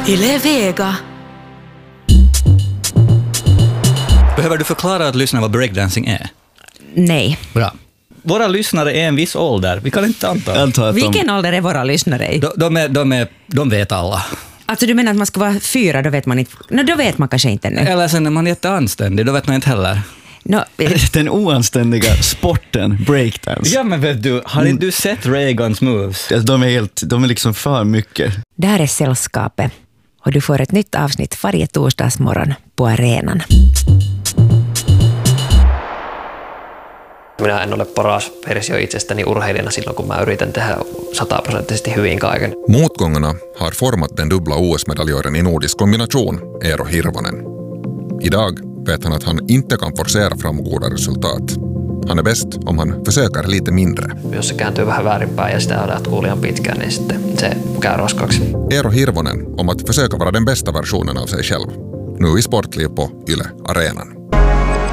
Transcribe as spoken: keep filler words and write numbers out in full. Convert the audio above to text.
Yle Vega. Behöver du förklara att lyssna vad breakdancing är? Nej. Bra. Våra lyssnare är en viss ålder. Vi kan inte anta. anta att Vilken de... ålder är våra lyssnare i? De, de, är, de, är, de vet alla. Alltså du menar att man ska vara fyra, då vet man inte. No, då vet man kanske inte nu. Eller sen när man är jätteanständig, då vet man inte heller. No, Den oanständiga sporten breakdance. Ja, men vet du, har inte du sett Reagans moves? Alltså, de är helt, de är liksom för mycket. det här är Sällskapet och du får ett nytt avsnitt varje torsdagsmorgon på arenan. Minä en ole paras versio itsestäni urheilijana silloin, kun mä yritän tehdä sataprosenttisesti hyvin kaiken. Motgångarna har format den dubbla O S-medaljören i nordisk kombination, Eero Hirvonen. Idag vet han att han inte kan forcera fram goda resultat. Han är bäst om han försöker lite mindre. Jos se kääntyy vähän väärinpäin ja sitä jatkuu liian pitkään, niin sitten se käy roskaksi. Eero Hirvonen om att försöka vara den bästa versionen av sig själv. Nu i Sportliv på Yle Arenan.